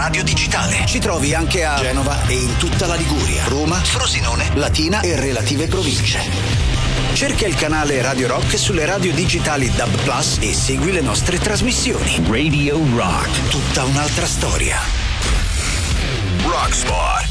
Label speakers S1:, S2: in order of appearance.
S1: radio digitale.
S2: Ci trovi anche a Genova e in tutta la Liguria, Roma,
S1: Frosinone,
S2: Latina e relative province. Cerca il canale Radio Rock sulle radio digitali DAB+ e segui le nostre trasmissioni.
S1: Radio Rock.
S2: Tutta un'altra storia.
S1: Rock Spot.